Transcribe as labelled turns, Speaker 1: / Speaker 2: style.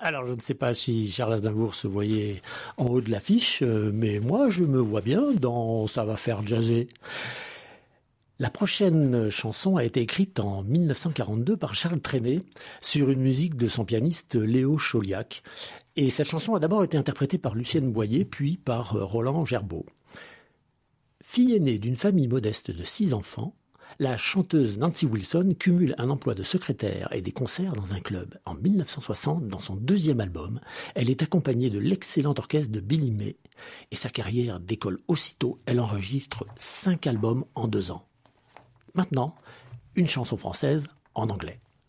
Speaker 1: Alors, je ne sais pas si Charles Aznavour se voyait en haut de l'affiche, mais moi, je me vois bien dans Ça va faire jazzer. La prochaine chanson a été écrite en 1942 par Charles Trenet sur une musique de son pianiste Léo Chauliac. Et cette chanson a d'abord été interprétée par Lucienne Boyer, puis par Roland Gerbaud. Fille aînée d'une famille modeste de 6 enfants, la chanteuse Nancy Wilson cumule un emploi de secrétaire et des concerts dans un club. En 1960, dans son 2e album, elle est accompagnée de l'excellent orchestre de Billy May et sa carrière décolle aussitôt. Elle enregistre 5 albums en 2 ans. Maintenant, une chanson française en anglais.